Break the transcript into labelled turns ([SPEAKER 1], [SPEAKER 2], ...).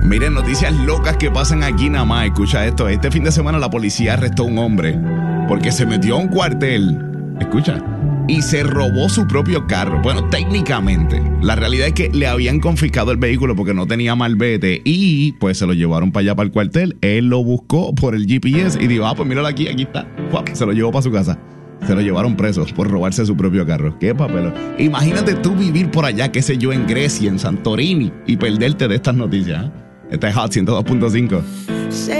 [SPEAKER 1] Miren, noticias locas que pasan aquí nada más. Escucha esto. Este fin de semana la policía arrestó a un hombre porque se metió a un cuartel. Escucha. Y se robó su propio carro. Bueno, técnicamente. La realidad es que le habían confiscado el vehículo porque no tenía malvete. Y pues se lo llevaron para allá, para el cuartel. Él lo buscó por el GPS y dijo, pues míralo aquí está. Se lo llevó para su casa. Se lo llevaron presos por robarse su propio carro. ¡Qué papel! Imagínate tú vivir por allá, qué sé yo, en Grecia, en Santorini, y perderte de estas noticias. Este es Hot 102.5.